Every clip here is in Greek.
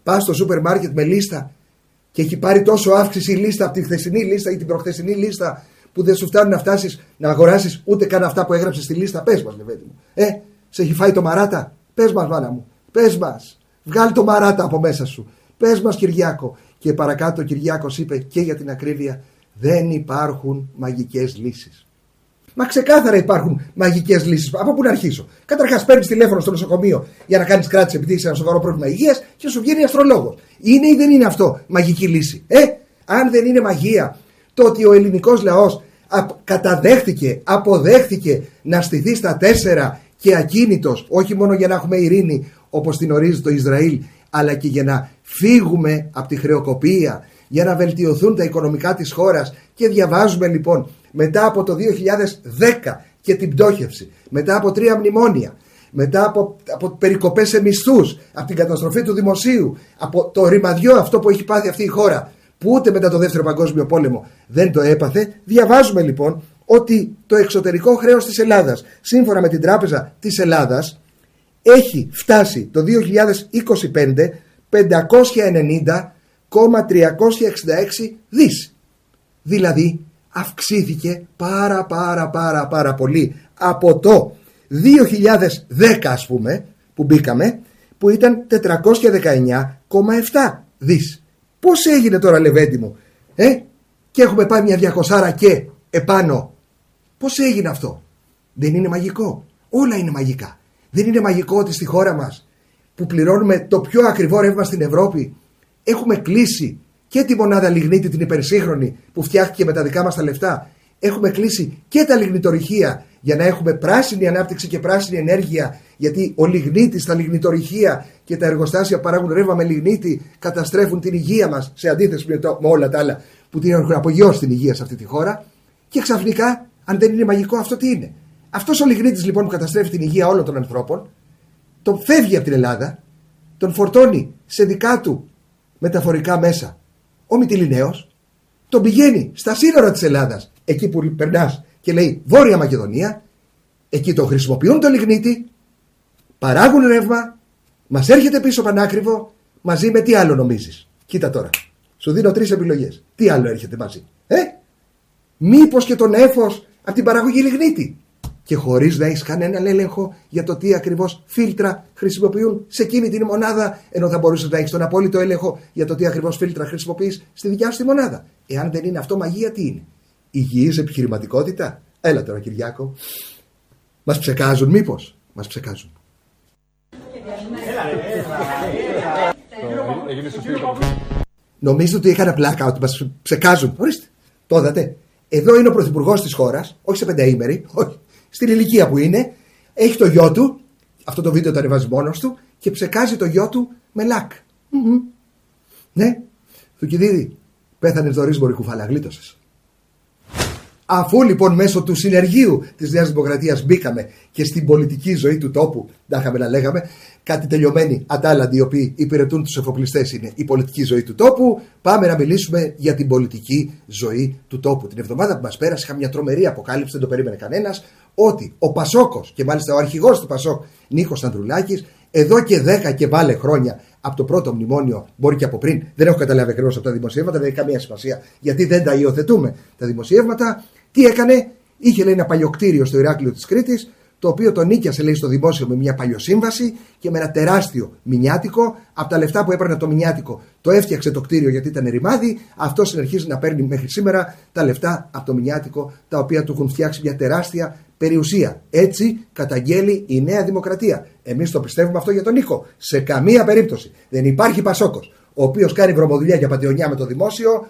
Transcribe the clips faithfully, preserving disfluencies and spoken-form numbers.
Πας στο σούπερ μάρκετ με λίστα και έχει πάρει τόσο αύξηση η λίστα από τη χθεσινή λίστα ή την προχθεσινή λίστα που δεν σου φτάνει να φτάσεις να αγοράσεις ούτε καν αυτά που έγραψες στη λίστα. Πες μας, Λεβέντη μου. Ε, σε έχει φάει το μαράτα. Πες μας, μάνα μου. Πες μας. Βγάλει το μαράτα από μέσα σου. Πες μας, Κυριάκο. Και παρακάτω ο Κυριάκος είπε και για την ακρίβεια, δεν υπάρχουν μαγικές λύσεις. Μα ξεκάθαρα υπάρχουν μαγικές λύσεις. Από πού να αρχίσω? Καταρχάς, παίρνεις τηλέφωνο στο νοσοκομείο για να κάνεις κράτηση επειδή είσαι ένα σοβαρό πρόβλημα υγείας και σου βγαίνει αστρολόγος. Είναι ή δεν είναι αυτό μαγική λύση? Ε, αν δεν είναι μαγεία το ότι ο ελληνικός λαός καταδέχτηκε, αποδέχτηκε να στηθεί στα τέσσερα και ακίνητος, όχι μόνο για να έχουμε ειρήνη όπως την ορίζει το Ισραήλ, αλλά και για να φύγουμε από τη χρεοκοπία, για να βελτιωθούν τα οικονομικά της χώρας. Και διαβάζουμε λοιπόν μετά από το δύο χιλιάδες δέκα και την πτώχευση, μετά από τρία μνημόνια, μετά από, από περικοπές σε μισθούς, από την καταστροφή του δημοσίου, από το ρημαδιό αυτό που έχει πάθει αυτή η χώρα, που ούτε μετά το δεύτερο παγκόσμιο πόλεμο δεν το έπαθε. Διαβάζουμε λοιπόν ότι το εξωτερικό χρέος της Ελλάδας, σύμφωνα με την Τράπεζα της Ελλάδας, έχει φτάσει το δύο χιλιάδες είκοσι πέντε πεντακόσια ενενήντα κόμμα τριακόσια εξήντα έξι δις. Δηλαδή αυξήθηκε πάρα πάρα πάρα πάρα πολύ από το δύο χιλιάδες δέκα, ας πούμε, που μπήκαμε, που ήταν τετρακόσια δεκαεννιά κόμμα επτά δις. Πώς έγινε τώρα, Λεβέντη μου, ε? Και έχουμε πάει μια διακοσάρα και επάνω. Πώς έγινε αυτό? Δεν είναι μαγικό? Όλα είναι μαγικά. Δεν είναι μαγικό ότι στη χώρα μας, που πληρώνουμε το πιο ακριβό ρεύμα στην Ευρώπη, έχουμε κλείσει και τη μονάδα λιγνίτη την υπερσύγχρονη που φτιάχτηκε με τα δικά μας τα λεφτά. Έχουμε κλείσει και τα λιγνητορυχεία για να έχουμε πράσινη ανάπτυξη και πράσινη ενέργεια, γιατί ο λιγνίτης, τα λιγνητορυχεία και τα εργοστάσια που παράγουν ρεύμα με λιγνίτη καταστρέφουν την υγεία μας, σε αντίθεση με, το, με όλα τα άλλα που την έχουν απογειώσει την υγεία σε αυτή τη χώρα. Και ξαφνικά, αν δεν είναι μαγικό, αυτό τι είναι? Αυτός ο λιγνίτης λοιπόν που καταστρέφει την υγεία όλων των ανθρώπων, τον φεύγει από την Ελλάδα, τον φορτώνει σε δικά του μεταφορικά μέσα ο Μυτιληναίος, τον πηγαίνει στα σύνορα της Ελλάδας, εκεί που περνάς και λέει Βόρεια Μακεδονία, εκεί τον χρησιμοποιούν το λιγνίτη, παράγουν ρεύμα, μας έρχεται πίσω πανάκριβο, μαζί με τι άλλο νομίζεις? Κοίτα τώρα, σου δίνω τρεις επιλογές. Τι άλλο έρχεται μαζί? Ε, μήπως και τον έφος από την παραγωγή λιγνίτη? Και χωρίς να έχεις κανέναν έλεγχο για το τι ακριβώς φίλτρα χρησιμοποιούν σε εκείνη την μονάδα, ενώ θα μπορούσες να έχεις τον απόλυτο έλεγχο για το τι ακριβώς φίλτρα χρησιμοποιείς στη δικιά σου τη μονάδα. Εάν δεν είναι αυτό μαγεία, τι είναι? Υγιής επιχειρηματικότητα? Έλα τώρα, Κυριάκο. Μας ψεκάζουν, μήπως? Μας ψεκάζουν. Νομίζω ότι είχαν πλάκα, ότι μας ψεκάζουν. Ορίστε, το είδατε? Εδώ είναι ο πρωθυπουργός της χώρας, όχι σε πενταήμερη, όχι. Στην ηλικία που είναι, έχει το γιο του, αυτό το βίντεο το ανεβάζει μόνος του και ψεκάζει το γιο του με λακ. Mm-hmm. Ναι, Θουκυδίδη, πέθανες νωρίς μωρή κουφάλα, γλίτωσες. Αφού λοιπόν μέσω του συνεργείου της Νέας Δημοκρατίας μπήκαμε και στην πολιτική ζωή του τόπου, τα είχαμε να λέγαμε, κάτι τελειωμένοι ατάλλαντοι οι οποίοι υπηρετούν τους εφοπλιστές είναι η πολιτική ζωή του τόπου, πάμε να μιλήσουμε για την πολιτική ζωή του τόπου. Την εβδομάδα που μας πέρασε είχαμε μια τρομερή αποκάλυψη, δεν το περίμενε κανένας, ότι ο Πασόκος και μάλιστα ο αρχηγός του Πασόκ, Νίκος Ανδρουλάκης, εδώ και δέκα και βάλε χρόνια από το πρώτο μνημόνιο, μπορεί και από πριν, δεν έχω καταλάβει ακριβώς από τα δημοσιεύματα, δεν έχει καμία σημασία γιατί δεν τα υιοθετούμε τα δημοσιεύματα. Τι έκανε? Είχε, λέει, ένα παλιοκτήριο στο Ηράκλειο της Κρήτης, το οποίο το νίκιασε, λέει, στο δημόσιο με μια παλιοσύμβαση και με ένα τεράστιο μηνιάτικο. Από τα λεφτά που έπαιρνε το μηνιάτικο το έφτιαξε το κτίριο γιατί ήταν ρημάδι. Αυτό συνεχίζει να παίρνει μέχρι σήμερα τα λεφτά από το μηνιάτικο, τα οποία του έχουν φτιάξει μια τεράστια περιουσία. Έτσι καταγγέλει η Νέα Δημοκρατία. Εμείς το πιστεύουμε αυτό για τον Νίκο. Σε καμία περίπτωση δεν υπάρχει Πασόκος ο οποίος κάνει βρωμοδουλειά για πατεωνιά με το δημόσιο.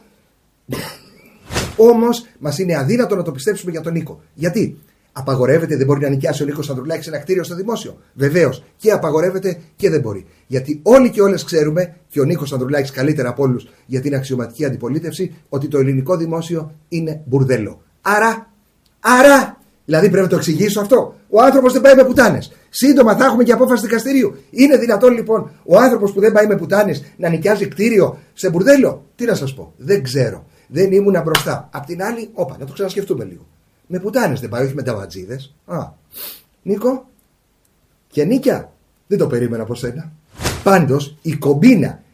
Όμως μας είναι αδύνατο να το πιστέψουμε για τον Νίκο. Γιατί? Απαγορεύεται, δεν μπορεί να νοικιάσει ο Νίκος Ανδρουλάκης ένα κτίριο στο δημόσιο? Βεβαίως, και απαγορεύεται και δεν μπορεί. Γιατί όλοι και όλες ξέρουμε, και ο Νίκος Ανδρουλάκης καλύτερα από όλους για την αξιωματική αντιπολίτευση, ότι το ελληνικό δημόσιο είναι μπουρδέλο. Άρα, άρα, δηλαδή πρέπει να το εξηγήσω αυτό. Ο άνθρωπος δεν πάει με πουτάνες. Σύντομα θα έχουμε και απόφαση δικαστηρίου. Είναι δυνατόν λοιπόν ο άνθρωπος που δεν πάει με πουτάνες να νοικιάζει κτίριο σε μπουρδέλο? Τι να σας πω, δεν ξέρω. Δεν ήμουνα μπροστά. Απ' την άλλη, όπα, να το ξανασκεφτούμε λίγο. Με πουτάνες δεν πάει, όχι με ταβατζίδες. Α, Νίκο, και νίκια. Δεν το περίμενα από σένα. Πάντως, η κομπίνα